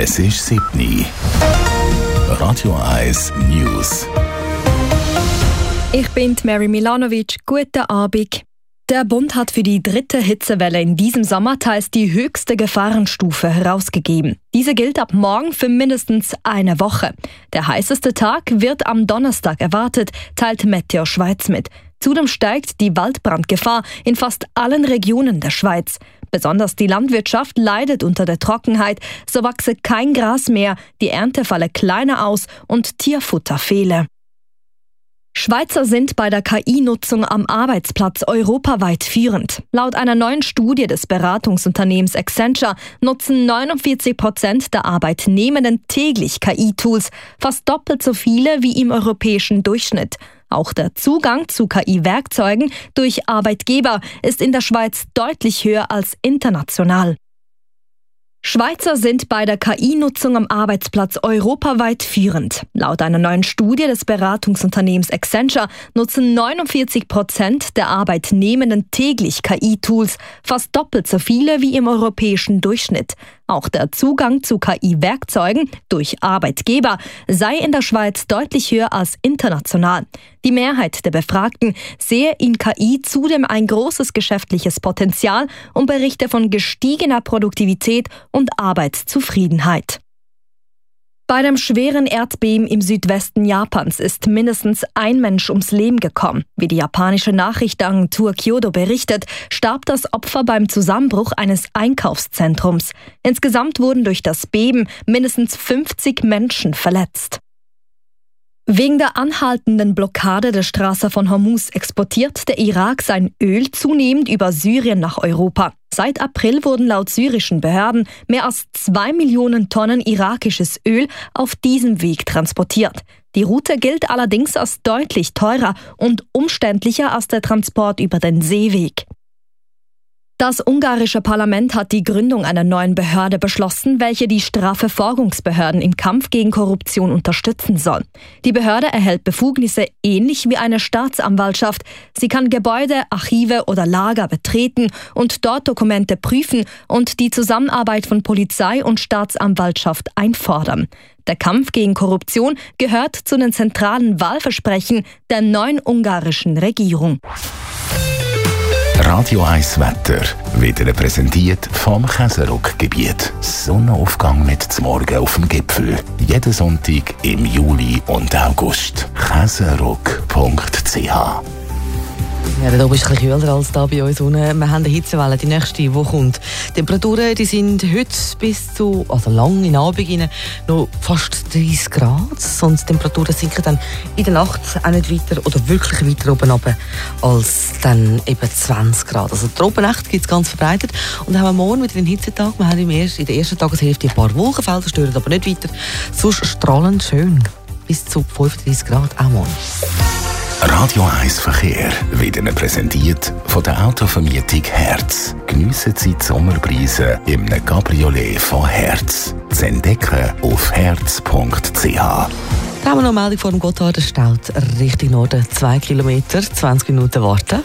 Es ist 7:00. Radio 1 News. Ich bin Mary Milanovic. Guten Abend. Der Bund hat für die 3. Hitzewelle in diesem Sommer teils die höchste Gefahrenstufe herausgegeben. Diese gilt ab morgen für mindestens eine Woche. Der heißeste Tag wird am Donnerstag erwartet, teilt Meteo Schweiz mit. Zudem steigt die Waldbrandgefahr in fast allen Regionen der Schweiz. Besonders die Landwirtschaft leidet unter der Trockenheit, so wachse kein Gras mehr, die Ernte falle kleiner aus und Tierfutter fehle. Schweizer sind bei der KI-Nutzung am Arbeitsplatz europaweit führend. Laut einer neuen Studie des Beratungsunternehmens Accenture nutzen 49% der Arbeitnehmenden täglich KI-Tools, fast doppelt so viele wie im europäischen Durchschnitt. Auch der Zugang zu KI-Werkzeugen durch Arbeitgeber ist in der Schweiz deutlich höher als international. Schweizer sind bei der KI-Nutzung am Arbeitsplatz europaweit führend. Laut einer neuen Studie des Beratungsunternehmens Accenture nutzen 49% der Arbeitnehmenden täglich KI-Tools, fast doppelt so viele wie im europäischen Durchschnitt. Auch der Zugang zu KI-Werkzeugen durch Arbeitgeber sei in der Schweiz deutlich höher als international. Die Mehrheit der Befragten sehe in KI zudem ein großes geschäftliches Potenzial und berichte von gestiegener Produktivität und Arbeitszufriedenheit. Bei einem schweren Erdbeben im Südwesten Japans ist mindestens ein Mensch ums Leben gekommen. Wie die japanische Nachrichtenagentur Kyodo berichtet, starb das Opfer beim Zusammenbruch eines Einkaufszentrums. Insgesamt wurden durch das Beben mindestens 50 Menschen verletzt. Wegen der anhaltenden Blockade der Straße von Hormuz exportiert der Irak sein Öl zunehmend über Syrien nach Europa. Seit April wurden laut syrischen Behörden mehr als 2 Millionen Tonnen irakisches Öl auf diesem Weg transportiert. Die Route gilt allerdings als deutlich teurer und umständlicher als der Transport über den Seeweg. Das ungarische Parlament hat die Gründung einer neuen Behörde beschlossen, welche die Strafverfolgungsbehörden im Kampf gegen Korruption unterstützen soll. Die Behörde erhält Befugnisse ähnlich wie eine Staatsanwaltschaft. Sie kann Gebäude, Archive oder Lager betreten und dort Dokumente prüfen und die Zusammenarbeit von Polizei und Staatsanwaltschaft einfordern. Der Kampf gegen Korruption gehört zu den zentralen Wahlversprechen der neuen ungarischen Regierung. Radio 1 Wetter wird Ihnen präsentiert vom Käseruck-Gebiet. Sonnenaufgang mit zum Morgen auf dem Gipfel. Jeden Sonntag im Juli und August. Käseruck.ch. Ja, da oben ist ein bisschen kühler als da bei uns unten. Wir haben eine Hitzewelle, die nächste, die kommt. Die Temperaturen die sind heute bis zu, also lang in den Abend rein, noch fast 30 Grad. Und die Temperaturen sinken dann in der Nacht auch nicht weiter oder wirklich weiter oben runter als dann eben 20 Grad. Also die Tropennacht gibt es ganz verbreitet. Und dann haben wir morgen wieder einen Hitzetag. Wir haben in der ersten Tageshälfte ein paar Wolkenfelder, stören aber nicht weiter. Sonst strahlend schön. Bis zu 35 Grad auch morgen. Radio 1 Verkehr wird Ihnen präsentiert von der Autovermietung Herz. Geniessen Sie die Sommerbrise im Cabriolet von Herz. Zu entdecken auf herz.ch. Da haben wir noch eine Meldung vor dem Gotthard. Staut Richtung Norden 2 Kilometer, 20 Minuten warten.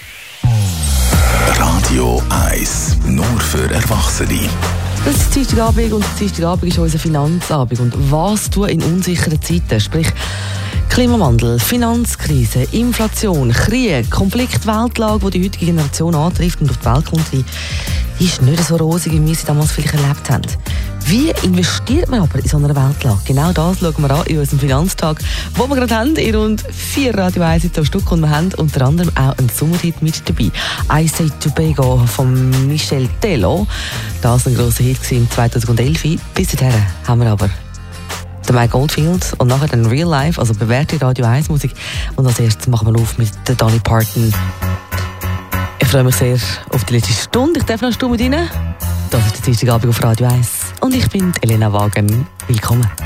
Radio 1, nur für Erwachsene. Das ist Dienstagabend und Dienstagabend ist unser Finanzabend. Und was tun in unsicheren Zeiten? Sprich, Klimawandel, Finanzkrise, Inflation, Krieg, Konflikt, Weltlage, die die heutige Generation antrifft und auf die Welt kommt, ist nicht so rosig, wie wir sie damals vielleicht erlebt haben. Wie investiert man aber in so einer Weltlage? Genau das schauen wir an in unserem Finanztag, wo wir gerade haben, in rund 4 Radio 1 am Stück. Und wir haben unter anderem auch einen Sommerhit mit dabei. «I Say Tobago» von Michel Tello. Das war ein grosser Hit in 2011. Bis dahin haben wir aber der Mike Oldfield und nachher dann Real Life, also bewährte Radio 1 Musik. Und als erstes machen wir auf mit der Dolly Parton. Ich freue mich sehr auf die letzte Stunde. Ich darf noch eine Stunde mit Ihnen. Das ist der Dienstagabend auf Radio 1. Und ich bin Elena Wagen. Willkommen.